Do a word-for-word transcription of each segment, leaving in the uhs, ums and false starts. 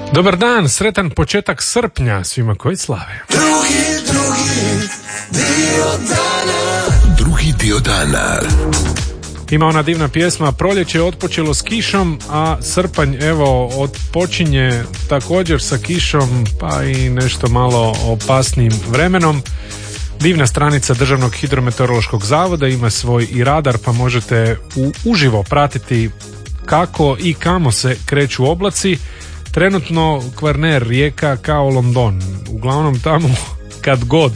Dobar dan, sretan početak srpnja svima koji slave. Drugi, drugi dio dana. Drugi dio dana. Ima ona divna pjesma Proljeće je otpočelo s kišom, a srpanj evo odpočinje također sa kišom, pa i nešto malo opasnijim vremenom. Divna stranica Državnog hidrometeorološkog zavoda ima svoj i radar, pa možete u, uživo pratiti kako i kamo se kreću oblaci. Trenutno Kvarner, Rijeka kao London. Uglavnom tamo kad god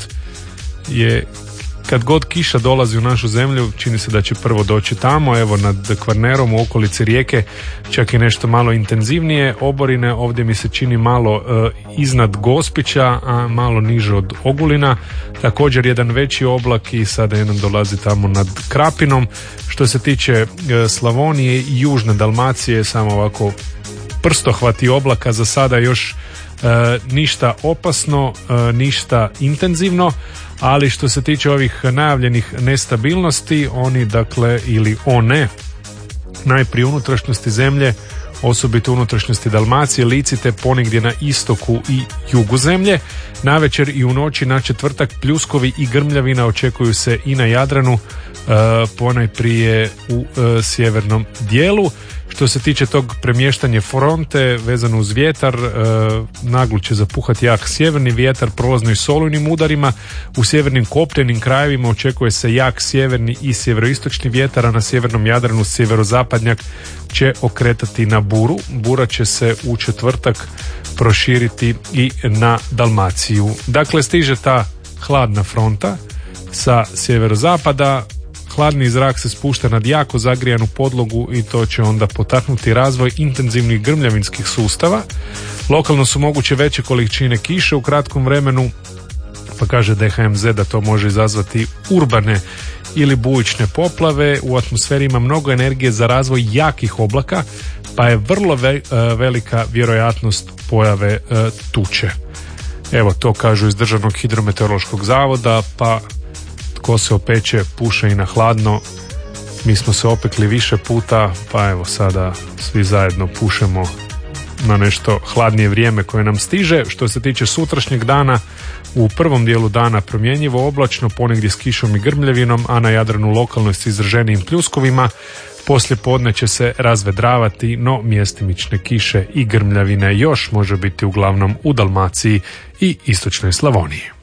je kad god kiša dolazi u našu zemlju, čini se da će prvo doći tamo. Evo nad Kvarnerom u okolici Rijeke čak i nešto malo intenzivnije oborine. Ovdje mi se čini malo e, iznad Gospića, a malo niže od Ogulina. Također jedan veći oblak i sada jedan dolazi tamo nad Krapinom. Što se tiče e, Slavonije i južne Dalmacije, samo ovako prstohvati oblaka, za sada još e, ništa opasno, e, ništa intenzivno, ali što se tiče ovih najavljenih nestabilnosti, oni dakle ili one najprije unutrašnjosti zemlje, osobito unutrašnjosti Dalmacije, Lici te ponegdje na istoku i jugu zemlje. Navečer i u noći na četvrtak pljuskovi i grmljavina očekuju se i na Jadranu, e, ponajprije u e, sjevernom dijelu. Što se tiče tog premještanja fronte vezano uz vjetar, e, naglo će zapuhati jak sjeverni vjetar prolazno i solujnim udarima. U sjevernim kopnenim krajevima očekuje se jak sjeverni i sjeveroistočni vjetar, a na sjevernom Jadranu sjeverozapadnjak će okretati na buru. Bura će se u četvrtak proširiti i na Dalmaciju. Dakle, stiže ta hladna fronta sa sjeverozapada. Hladni zrak se spušta nad jako zagrijanu podlogu i to će onda potaknuti razvoj intenzivnih grmljavinskih sustava. Lokalno su moguće veće količine kiše u kratkom vremenu, pa kaže D H M Z da to može izazvati urbane ili bujične poplave. U atmosferi ima mnogo energije za razvoj jakih oblaka, pa je vrlo ve, velika vjerojatnost pojave e, tuče. Evo, to kažu iz Državnog hidrometeorološkog zavoda, pa ko se opeče, puše i na hladno. Mi smo se opekli više puta, pa evo sada svi zajedno pušemo na nešto hladnije vrijeme koje nam stiže. Što se tiče sutrašnjeg dana, u prvom dijelu dana promjenjivo oblačno, ponegdje s kišom i grmljavinom, a na Jadranu lokalno s izraženijim pljuskovima. Poslije podne će se razvedravati, no mjestimične kiše i grmljavine još može biti uglavnom u Dalmaciji i istočnoj Slavoniji.